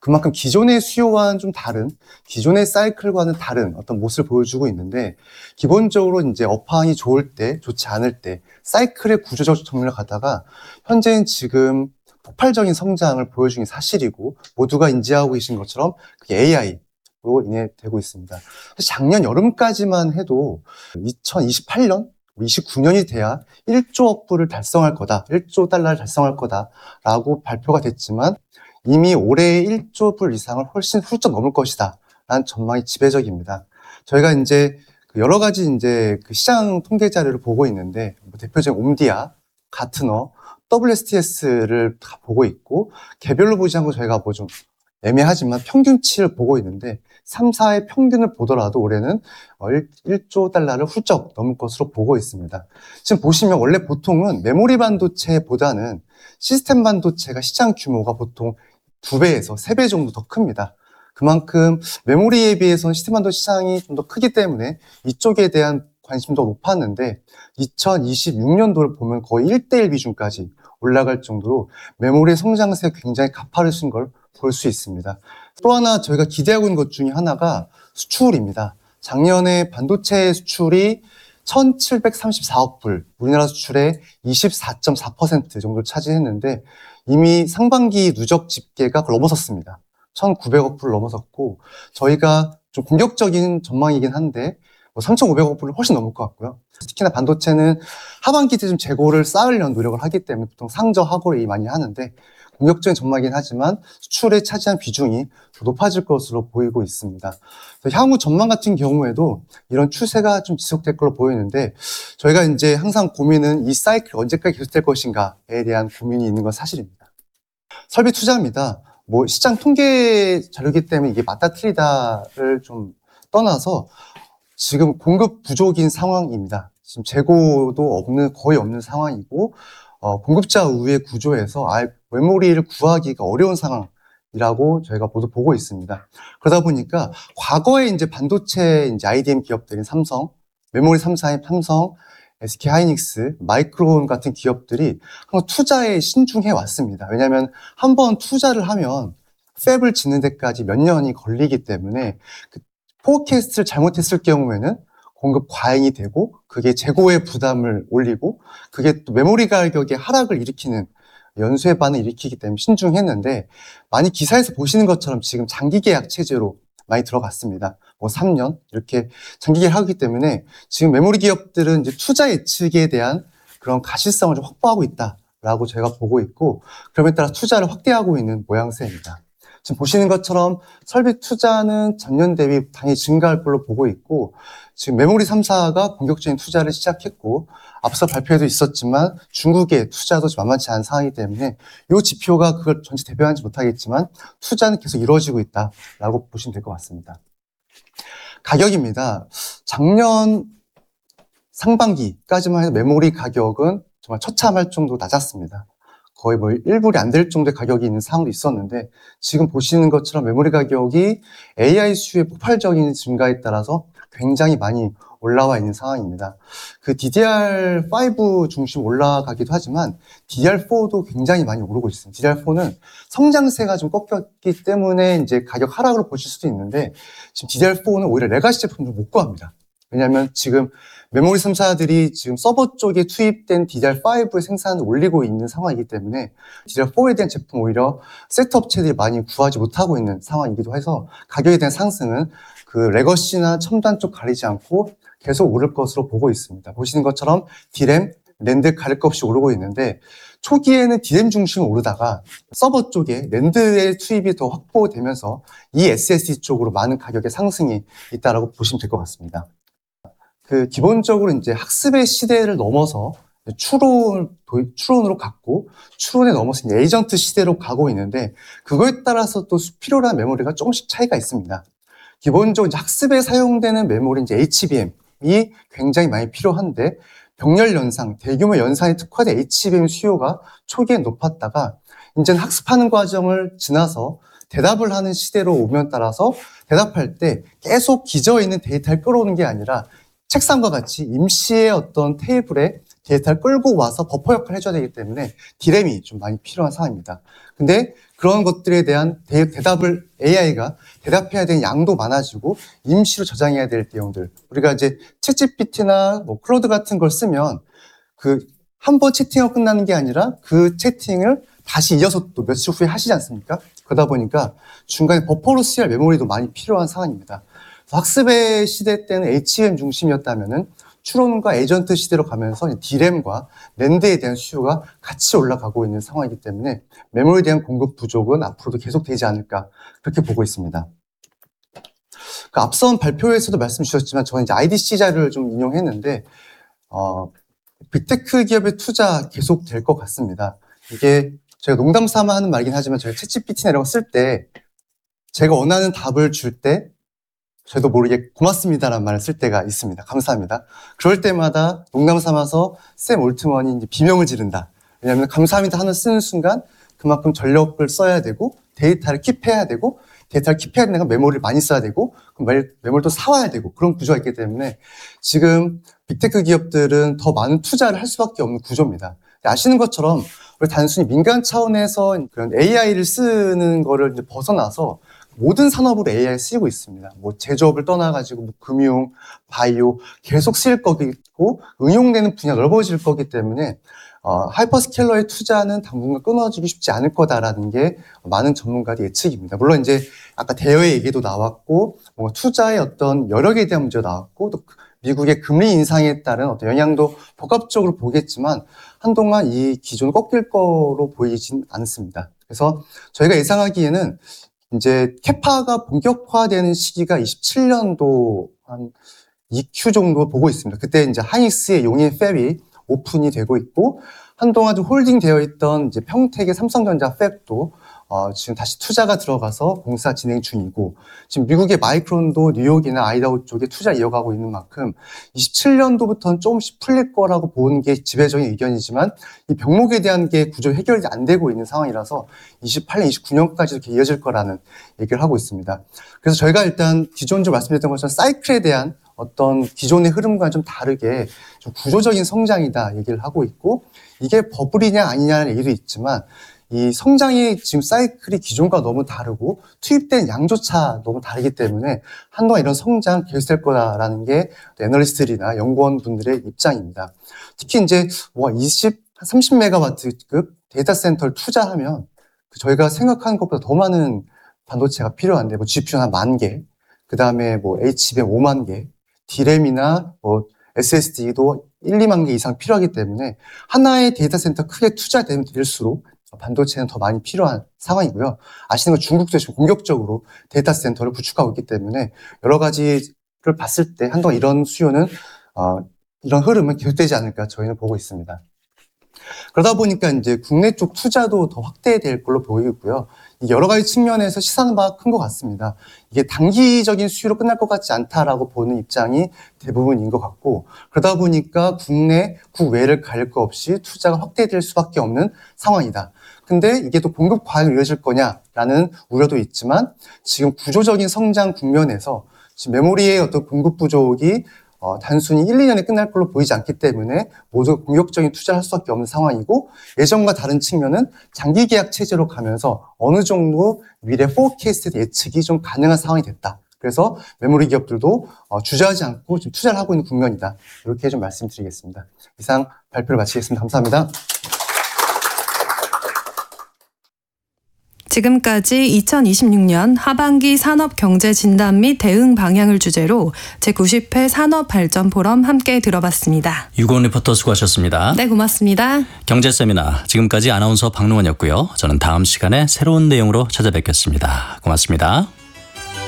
그만큼 기존의 수요와는 좀 다른, 기존의 사이클과는 다른 어떤 모습을 보여주고 있는데, 기본적으로 이제 업황이 좋을 때, 좋지 않을 때, 사이클의 구조적 정리를 가다가, 현재는 지금 폭발적인 성장을 보여주는 게 사실이고, 모두가 인지하고 계신 것처럼 그게 AI로 인해 되고 있습니다. 작년 여름까지만 해도 2028년, 29년이 돼야 1조 억불을 달성할 거다, 1조 달러를 달성할 거다라고 발표가 됐지만 이미 올해 1조 불 이상을 훨씬 훌쩍 넘을 것이다 라는 전망이 지배적입니다. 저희가 이제 여러 가지 이제 그 시장 통계 자료를 보고 있는데, 대표적인 옴디아, 가트너, WSTS를 다 보고 있고, 개별로 보지 않고 저희가 뭐 좀 애매하지만 평균치를 보고 있는데, 3, 4의 평균을 보더라도 올해는 1조 달러를 훌쩍 넘을 것으로 보고 있습니다. 지금 보시면 원래 보통은 메모리 반도체보다는 시스템 반도체가 시장 규모가 보통 2배에서 3배 정도 더 큽니다. 그만큼 메모리에 비해서는 시스템 반도체 시장이 좀 더 크기 때문에 이쪽에 대한 관심도 높았는데, 2026년도를 보면 거의 1대1 비중까지 올라갈 정도로 메모리의 성장세가 굉장히 가파르신 걸 볼 수 있습니다. 또 하나 저희가 기대하고 있는 것 중에 하나가 수출입니다. 작년에 반도체 수출이 1,734억 불, 우리나라 수출의 24.4% 정도를 차지했는데, 이미 상반기 누적 집계가 그걸 넘어섰습니다. 1,900억 불을 넘어섰고, 저희가 좀 공격적인 전망이긴 한데 3,500억 불을 훨씬 넘을 것 같고요. 특히나 반도체는 하반기 때 좀 재고를 쌓으려는 노력을 하기 때문에 보통 상저하고를 많이 하는데, 공격적인 전망이긴 하지만 수출에 차지한 비중이 더 높아질 것으로 보이고 있습니다. 향후 전망 같은 경우에도 이런 추세가 좀 지속될 걸로 보이는데, 저희가 이제 항상 고민은 이 사이클 언제까지 계속될 것인가에 대한 고민이 있는 건 사실입니다. 설비 투자입니다. 뭐 시장 통계 자료이기 때문에 이게 맞다 틀리다를 좀 떠나서 지금 공급 부족인 상황입니다. 지금 재고도 거의 없는 상황이고, 공급자 우위의 구조에서 메모리를 구하기가 어려운 상황이라고 저희가 모두 보고 있습니다. 그러다 보니까 과거에 이제 반도체 이제 IDM 기업들인 삼성, 메모리 3사인 삼성, SK 하이닉스, 마이크론 같은 기업들이 한번 투자에 신중해 왔습니다. 왜냐하면 한번 투자를 하면 팹을 짓는 데까지 몇 년이 걸리기 때문에 그 포캐스트를 잘못했을 경우에는 공급 과잉이 되고, 그게 재고의 부담을 올리고, 그게 또 메모리 가격의 하락을 일으키는 연쇄 반응을 일으키기 때문에 신중했는데, 많이 기사에서 보시는 것처럼 지금 장기 계약 체제로 많이 들어갔습니다. 뭐 3년 이렇게 장기 계약을 하기 때문에 지금 메모리 기업들은 이제 투자 예측에 대한 그런 가시성을 좀 확보하고 있다라고 저희가 보고 있고, 그럼에 따라 투자를 확대하고 있는 모양새입니다. 지금 보시는 것처럼 설비 투자는 전년 대비 당연히 증가할 걸로 보고 있고, 지금 메모리 3사가 본격적인 투자를 시작했고, 앞서 발표에도 있었지만 중국의 투자도 만만치 않은 상황이기 때문에 이 지표가 그걸 전체 대변하지 못하겠지만 투자는 계속 이루어지고 있다라고 보시면 될 것 같습니다. 가격입니다. 작년 상반기까지만 해도 메모리 가격은 정말 처참할 정도로 낮았습니다. 거의 뭐 1불이 안 될 정도의 가격이 있는 상황도 있었는데, 지금 보시는 것처럼 메모리 가격이 AI 수요의 폭발적인 증가에 따라서 굉장히 많이 올라와 있는 상황입니다. 그 DDR5 중심 올라가기도 하지만 DDR4도 굉장히 많이 오르고 있습니다. DDR4는 성장세가 좀 꺾였기 때문에 이제 가격 하락으로 보실 수도 있는데, 지금 DDR4는 오히려 레가시 제품을 못 구합니다. 왜냐하면 지금 메모리 3사들이 지금 서버 쪽에 투입된 DDR5의 생산을 올리고 있는 상황이기 때문에 DDR4에 대한 제품 오히려 세트 업체들이 많이 구하지 못하고 있는 상황이기도 해서 가격에 대한 상승은 그 레거시나 첨단 쪽 가리지 않고 계속 오를 것으로 보고 있습니다. 보시는 것처럼 D램, 랜드 가릴 것 없이 오르고 있는데, 초기에는 D램 중심으로 오르다가 서버 쪽에 랜드의 투입이 더 확보되면서 이 SSD 쪽으로 많은 가격의 상승이 있다라고 보시면 될 것 같습니다. 기본적으로 이제 학습의 시대를 넘어서 추론으로 갔고, 추론에 넘어서 에이전트 시대로 가고 있는데, 그거에 따라서 또 필요한 메모리가 조금씩 차이가 있습니다. 기본적으로 이제 학습에 사용되는 메모리 이제 HBM이 굉장히 많이 필요한데, 병렬 연상, 대규모 연산에 특화된 HBM 수요가 초기에 높았다가 이제는 학습하는 과정을 지나서 대답을 하는 시대로 오면 따라서 대답할 때 계속 기저에 있는 데이터를 끌어오는 게 아니라 책상과 같이 임시의 어떤 테이블에 데이터를 끌고 와서 버퍼 역할을 해줘야 되기 때문에 D램이 좀 많이 필요한 상황입니다. 근데 그런 것들에 대한 대답을 AI가 대답해야 되는 양도 많아지고 임시로 저장해야 될 내용들. 우리가 이제 챗GPT나 뭐 클로드 같은 걸 쓰면 한 번 채팅하고 끝나는 게 아니라 그 채팅을 다시 이어서 또 며칠 후에 하시지 않습니까? 그러다 보니까 중간에 버퍼로 쓰여야 메모리도 많이 필요한 상황입니다. 학습의 시대 때는 HBM 중심이었다면은 추론과 에이전트 시대로 가면서 D램과 랜드에 대한 수요가 같이 올라가고 있는 상황이기 때문에 메모리에 대한 공급 부족은 앞으로도 계속되지 않을까 그렇게 보고 있습니다. 앞선 발표에서도 말씀 주셨지만 저는 이제 IDC 자료를 좀 인용했는데 빅테크 기업의 투자 계속 될 것 같습니다. 이게 제가 농담 삼아 하는 말이긴 하지만 제가 챗GPT나 이런 거 쓸 때 제가 원하는 답을 줄 때 저도 모르게 고맙습니다라는 말을 쓸 때가 있습니다. 감사합니다. 그럴 때마다 농담 삼아서 샘 올트먼이 이제 비명을 지른다. 왜냐하면 감사합니다 하는 쓰는 순간 그만큼 전력을 써야 되고 데이터를 킵해야 되고 데이터를 킵해야 되는 건 메모리를 많이 써야 되고 그럼 메모리도 사와야 되고 그런 구조가 있기 때문에 지금 빅테크 기업들은 더 많은 투자를 할 수밖에 없는 구조입니다. 아시는 것처럼 우리 단순히 민간 차원에서 그런 AI를 쓰는 거를 이제 벗어나서 모든 산업으로 AI를 쓰이고 있습니다. 뭐 제조업을 떠나가지고 뭐 금융, 바이오 계속 쓰일 거고 응용되는 분야 넓어질 거기 때문에 하이퍼스케일러의 투자는 당분간 끊어지기 쉽지 않을 거다라는 게 많은 전문가들의 예측입니다. 물론 이제 아까 대여의 얘기도 나왔고 뭔가 투자의 어떤 여력에 대한 문제도 나왔고 또 미국의 금리 인상에 따른 어떤 영향도 복합적으로 보겠지만 한동안 이 기존을 꺾일 거로 보이진 않습니다. 그래서 저희가 예상하기에는 이제 캐파가 본격화되는 시기가 27년도 한 2Q 정도 보고 있습니다. 그때 이제 하이닉스의 용인 팹이 오픈이 되고 있고 한동안 좀 홀딩 되어 있던 이제 평택의 삼성전자 팹도 지금 다시 투자가 들어가서 공사 진행 중이고 지금 미국의 마이크론도 뉴욕이나 아이다호 쪽에 투자 이어가고 있는 만큼 27년도부터는 조금씩 풀릴 거라고 보는 게 지배적인 의견이지만 이 병목에 대한 게 구조 해결이 안 되고 있는 상황이라서 28년, 29년까지도 이렇게 이어질 거라는 얘기를 하고 있습니다. 그래서 저희가 일단 기존적으로 말씀드렸던 것처럼 사이클에 대한 어떤 기존의 흐름과 좀 다르게 좀 구조적인 성장이다 얘기를 하고 있고 이게 버블이냐 아니냐는 얘기도 있지만 이 성장의 지금 사이클이 기존과 너무 다르고 투입된 양조차 너무 다르기 때문에 한동안 이런 성장 계속될 거다라는 게 애널리스트들이나 연구원분들의 입장입니다. 특히 이제 30메가와트급 데이터 센터를 투자하면 저희가 생각하는 것보다 더 많은 반도체가 필요한데 뭐 GPU 한 10,000개, 그 다음에 뭐 HBM 5만 개, D램이나 뭐 SSD도 1-2만 개 이상 필요하기 때문에 하나의 데이터 센터 크게 투자되면 될수록 반도체는 더 많이 필요한 상황이고요. 아시는 건 중국도 지금 공격적으로 데이터 센터를 구축하고 있기 때문에 여러 가지를 봤을 때 한동안 이런 수요는 이런 흐름은 계속되지 않을까 저희는 보고 있습니다. 그러다 보니까 이제 국내 쪽 투자도 더 확대될 걸로 보이고요. 여러 가지 측면에서 시사하는 바가 큰 것 같습니다. 이게 단기적인 수요로 끝날 것 같지 않다라고 보는 입장이 대부분인 것 같고 그러다 보니까 국내, 국외를 가릴 거 없이 투자가 확대될 수밖에 없는 상황이다. 근데 이게 또 공급 과잉으로 이어질 거냐라는 우려도 있지만 지금 구조적인 성장 국면에서 지금 메모리의 어떤 공급 부족이 단순히 1-2년에 끝날 걸로 보이지 않기 때문에 모두 공격적인 투자를 할 수밖에 없는 상황이고 예전과 다른 측면은 장기 계약 체제로 가면서 어느 정도 미래 포캐스트 예측이 좀 가능한 상황이 됐다. 그래서 메모리 기업들도 주저하지 않고 좀 투자를 하고 있는 국면이다. 이렇게 좀 말씀드리겠습니다. 이상 발표를 마치겠습니다. 감사합니다. 지금까지 2026년 하반기 산업경제진단 및 대응 방향을 주제로 제90회 산업발전포럼 함께 들어봤습니다. 유건 리포터 수고하셨습니다. 네, 고맙습니다. 경제세미나 지금까지 아나운서 박능원이었고요. 저는 다음 시간에 새로운 내용으로 찾아뵙겠습니다. 고맙습니다.